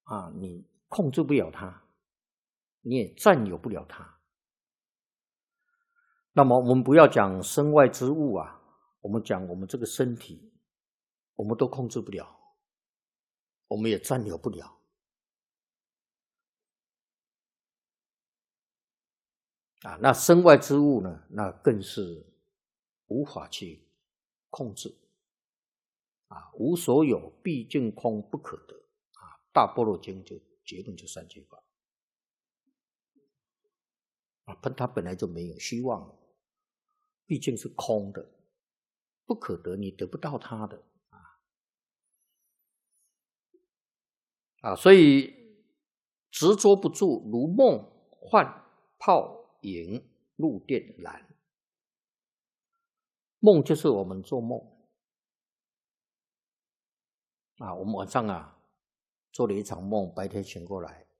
你控制不了它，你也占有不了它。那么我们不要讲身外之物啊，我们讲我们这个身体，我们都控制不了，我们也占有不了。那身外之物呢，那更是无法去控制。无所有，毕竟空，不可得。大般若经就结论就3句话。它本来就没有希望，毕竟是空的，不可得，你得不到它的。所以执着不住，如梦幻泡影入电然。梦就是我们做梦我们晚上做了一场梦，白天醒过来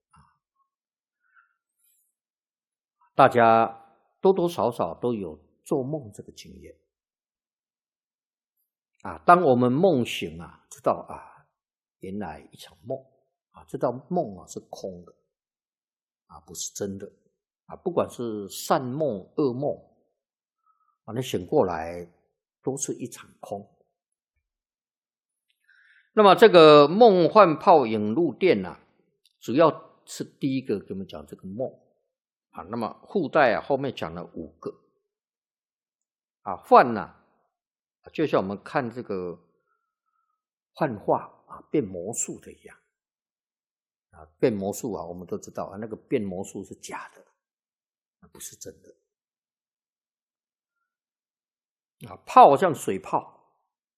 大家多多少少都有做梦这个经验当我们梦醒知道原来一场梦知道梦是空的不是真的不管是善梦恶梦你醒过来都是一场空。那么这个梦幻泡影入电主要是第一个给我们讲这个梦那么附带后面讲了5个幻就像我们看这个幻化变魔术的一样变魔术我们都知道那个变魔术是假的，不是真的泡像水泡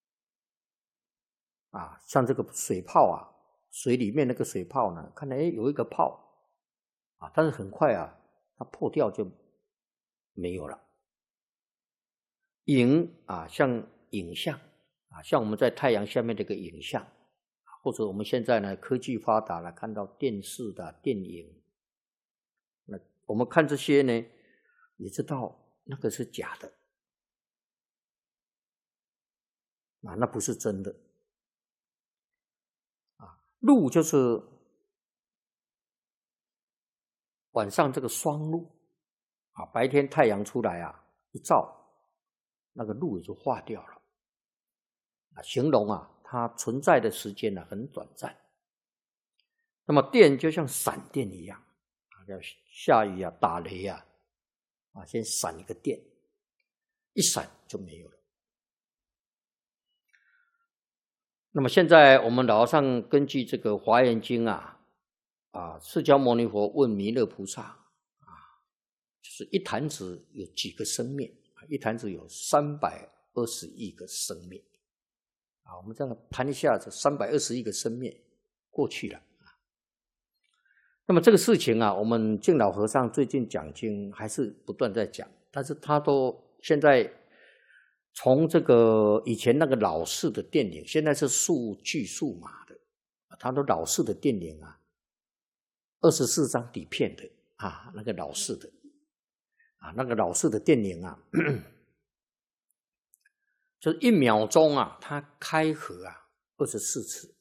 像这个水泡水里面那个水泡呢，看来有一个泡但是很快它破掉就没有了。影像影像像我们在太阳下面的一个影像，或者我们现在呢科技发达了，看到电视的电影，那我们看这些呢，也知道那个是假的那不是真的露就是晚上这个霜露白天太阳出来一照，那个露也就化掉了形容它存在的时间很短暂。那么电就像闪电一样下雨打雷先闪一个电，一闪就没有了。那么现在我们老和尚根据这个华严经释迦牟尼佛问弥勒菩萨就是一弹指有几个生灭，一弹指有320亿个生灭我们这样弹一下，这320亿个生灭过去了那么这个事情我们净老和尚最近讲经还是不断在讲，但是他都现在从这个以前那个老式的电影，现在是数据数码的他都老式的电影24张底片的那个老式的那个老式的电影就是1秒钟它开合24次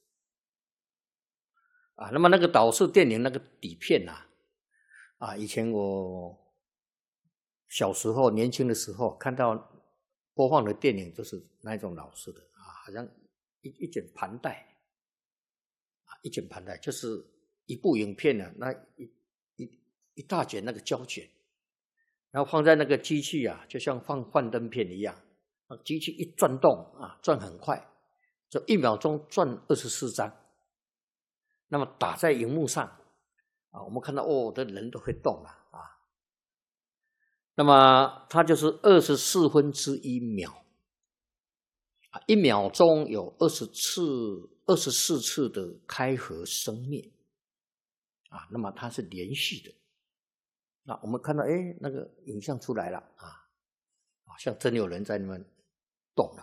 那么那个老式电影那个底片以前我小时候年轻的时候看到播放的电影就是那种老式的好像一卷盘带一卷盘带就是一部影片那一大卷那个胶卷，然后放在那个机器就像放幻灯片一样，机器一转动转很快，就1秒钟转24张，那么打在荧幕上我们看到的人都会动了那么它就是1/24秒1秒钟有24次的开合生灭那么它是连续的。那我们看到那个影像出来了像真有人在那边动了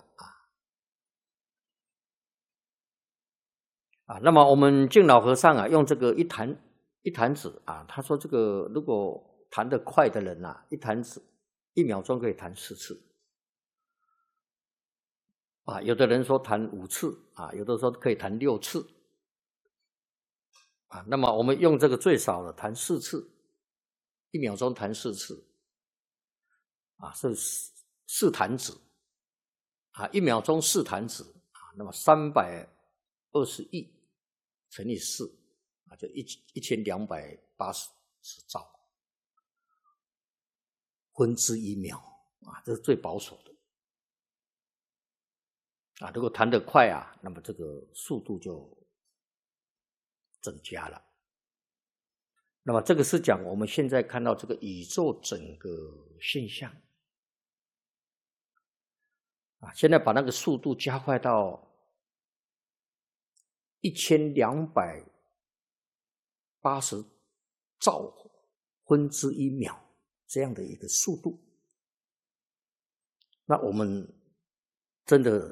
那么我们净老和尚用这个一弹指他说这个如果弹得快的人一弹指1秒钟可以弹4次有的人说弹5次有的说可以弹6次那么我们用这个最少的弹4次，1秒钟弹4次，是4弹指，1秒钟4弹指，那么320亿乘以4，就1280兆分之1秒，这是最保守的。如果弹得快那么这个速度就增加了。那么这个是讲我们现在看到这个宇宙整个现象。现在把那个速度加快到1280兆分之1秒这样的一个速度，那我们真的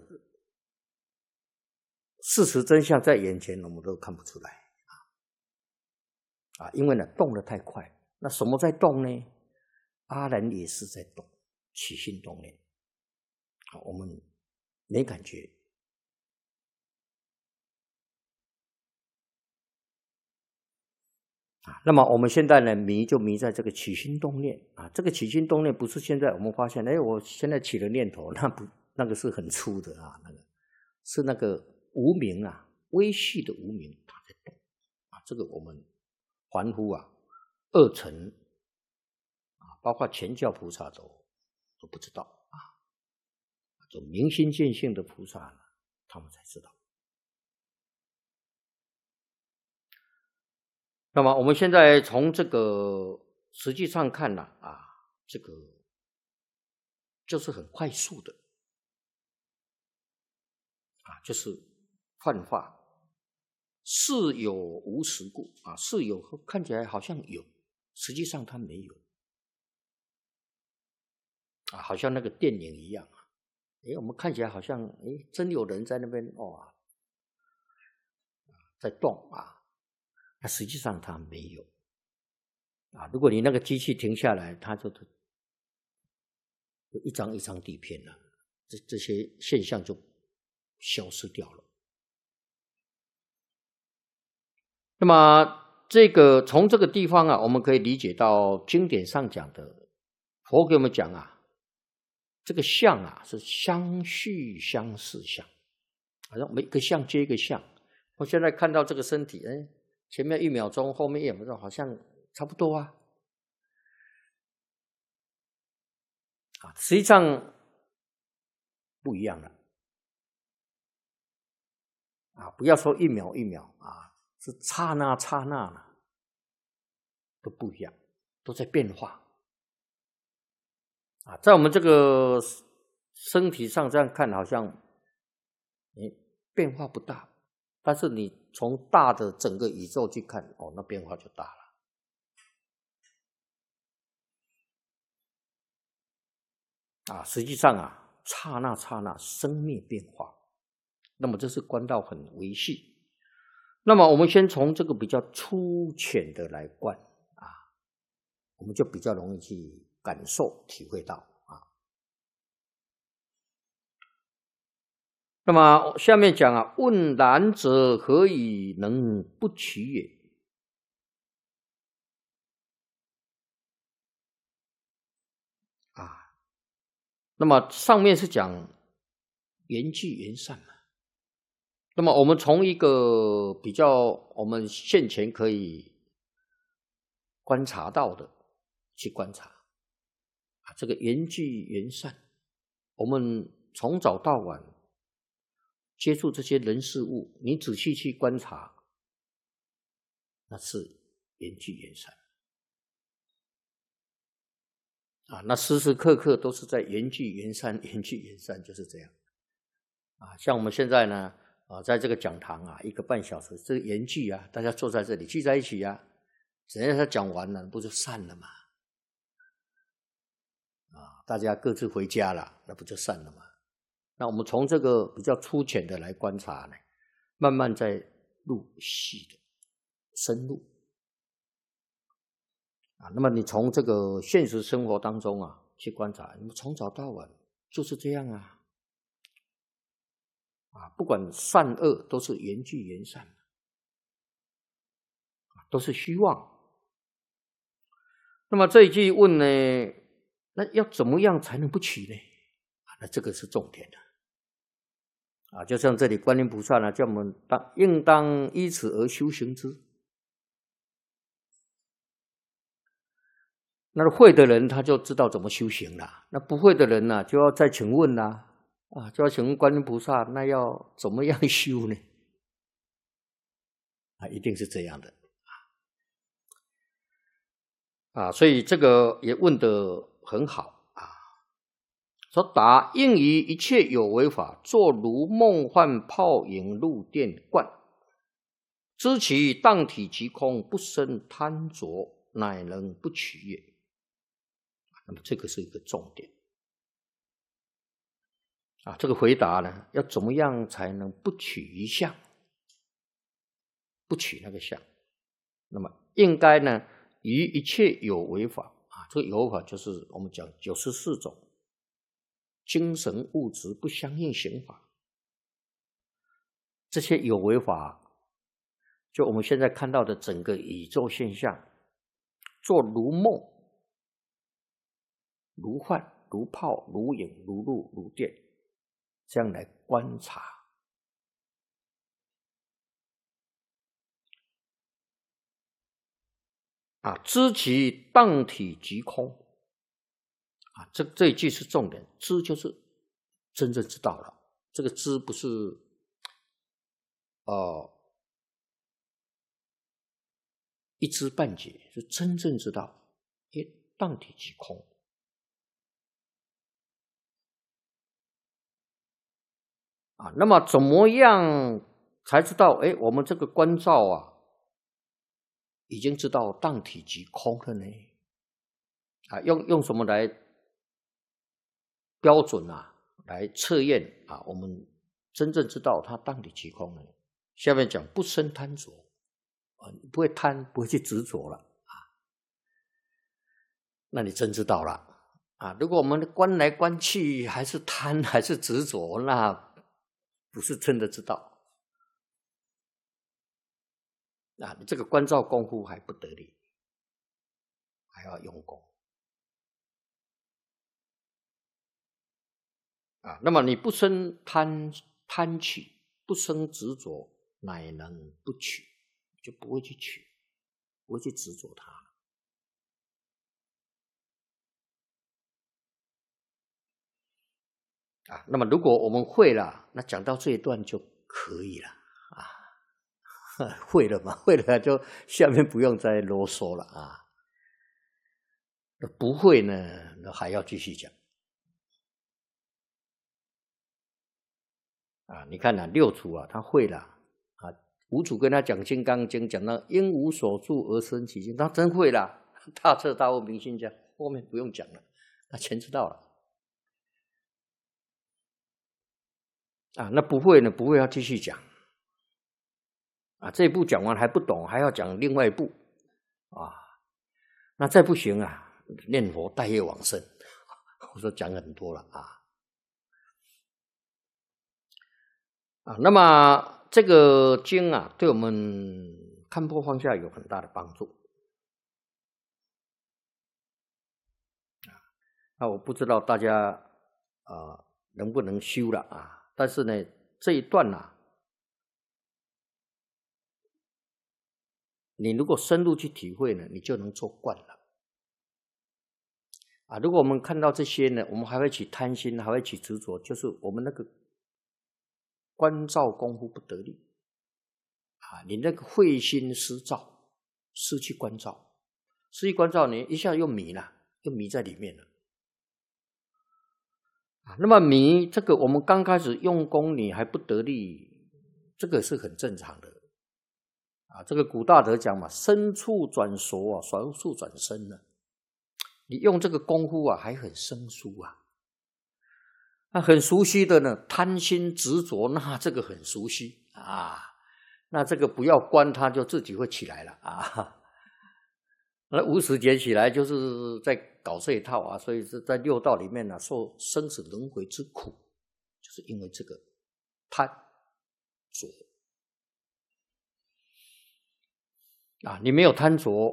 事实真相在眼前，我们都看不出来因为呢动得太快。那什么在动呢？阿难也是在动，起心动念，我们没感觉。那么我们现在呢迷就迷在这个起心动念这个起心动念不是现在我们发现我现在起了念头，那个是很粗的那个是那个无明微细的无明它在动这个我们凡夫二乘包括全教菩萨都不知道就明心见性的菩萨呢他们才知道。那么我们现在从这个实际上看这个就是很快速的就是幻化，是有无实故是有看起来好像有，实际上它没有好像那个电影一样我们看起来好像真有人在那边在动那实际上它没有如果你那个机器停下来，它就一张一张底片了，这些现象就消失掉了。那么这个从这个地方我们可以理解到经典上讲的，佛给我们讲这个相是相续相似相，好像每个相接一个相。我现在看到这个身体前面1秒钟，后面1秒钟好像差不多实际上不一样了不要说1秒1秒是刹那刹那都不一样，都在变化在我们这个身体上这样看好像变化不大，但是你从大的整个宇宙去看那变化就大了实际上刹那刹那生灭变化，那么这是观到很微细。那么我们先从这个比较粗浅的来观我们就比较容易去感受体会到那么下面讲问然者何以能不取也？那么上面是讲缘聚缘散嘛。那么我们从一个比较我们现前可以观察到的去观察这个缘聚缘散，我们从早到晚接触这些人事物，你仔细去观察，那是缘聚缘散那时时刻刻都是在缘聚缘散，缘聚缘散，就是这样像我们现在呢在这个讲堂1个半小时，这个缘聚大家坐在这里聚在一起只要他讲完了不就散了吗大家各自回家了，那不就散了吗？那我们从这个比较粗浅的来观察呢，慢慢再入细的深入那么你从这个现实生活当中去观察，你们从早到晚就是这样不管善恶都是缘聚缘散都是虚妄。那么这一句问呢，那要怎么样才能不取呢？那这个是重点的就像这里观音菩萨呢，叫我们应当依此而修行之。那会的人他就知道怎么修行了，那不会的人呢，就要再请问啦，就要请问观音菩萨，那要怎么样修呢？一定是这样的所以这个也问得很好说答应于一切有为法，作如梦幻泡影入电观，知其当体即空，不生贪着，乃能不取也。那么这个是一个重点这个回答呢，要怎么样才能不取一相，不取那个相？那么应该呢，于一切有为法这个有为法就是我们讲94种精神物质不相应行法，这些有为法，就我们现在看到的整个宇宙现象，做如梦、如幻、如泡、如影、如露、如电，这样来观察知其当体即空这一句是重点，知就是真正知道了，这个知不是一知半解，是真正知道当体即空那么怎么样才知道我们这个观照已经知道当体即空了呢用什么来标准来测验我们真正知道它当体即空呢？下面讲不生贪着你不会贪，不会去执着了那你真知道了如果我们观来观去还是贪还是执着，那不是真的知道你这个观照功夫还不得力，还要用功那么你不生贪取，不生执着，乃能不取，就不会去取，不会去执着它那么如果我们会了，那讲到这一段就可以了会了嘛，会了就下面不用再啰嗦了不会呢，那还要继续讲你看六祖他会了五祖跟他讲《金刚经》，讲到因无所住而生其心，他真会了，大彻大悟明心见，后面不用讲了，他全知道了那不会呢，不会要继续讲这一步讲完还不懂，还要讲另外一步那再不行念佛带业往生，我说讲很多了那么这个经对我们看破放下有很大的帮助那我不知道大家能不能修了但是呢这一段你如果深入去体会呢，你就能做惯了如果我们看到这些呢，我们还会起贪心，还会起执着，就是我们那个观照功夫不得力你那个慧心失照，失去观照，失去观照，你一下又迷了，又迷在里面了那么迷这个，我们刚开始用功你还不得力，这个是很正常的这个古大德讲嘛，深处转熟熟处转深了。你用这个功夫还很生疏那很熟悉的呢，贪心执着，那这个很熟悉那这个不要观它就自己会起来了那无始劫起来就是在搞这一套所以是在六道里面受生死轮回之苦，就是因为这个贪着啊，你没有贪着